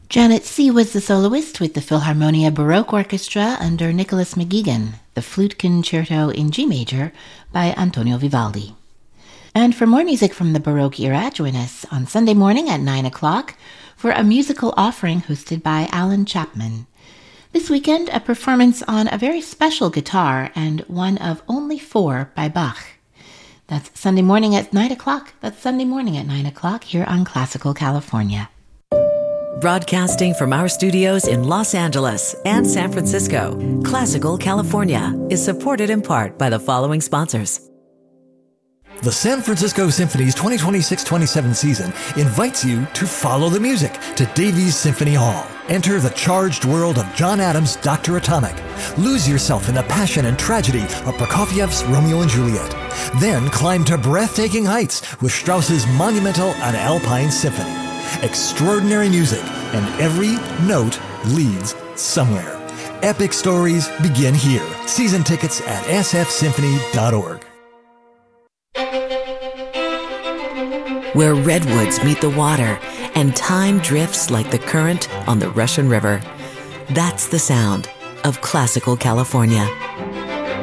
Janet C. was the soloist with the Philharmonia Baroque Orchestra under Nicholas McGuigan, the Flute Concerto in G major by Antonio Vivaldi. And for more music from the Baroque era, join us on Sunday morning at 9 o'clock for a musical offering hosted by Alan Chapman. This weekend, a performance on a very special guitar and one of only 4 by Bach. That's Sunday morning at 9 o'clock. That's Sunday morning at 9 o'clock here on Classical California. Broadcasting from our studios in Los Angeles and San Francisco, Classical California is supported in part by the following sponsors. The San Francisco Symphony's 2026-27 season invites you to follow the music to Davies Symphony Hall. Enter the charged world of John Adams' Dr. Atomic. Lose yourself in the passion and tragedy of Prokofiev's Romeo and Juliet. Then climb to breathtaking heights with Strauss's monumental and Alpine Symphony. Extraordinary music, and every note leads somewhere. Epic stories begin here. Season tickets at sfsymphony.org. Where redwoods meet the water and time drifts like the current on the Russian River. That's the sound of Classical California.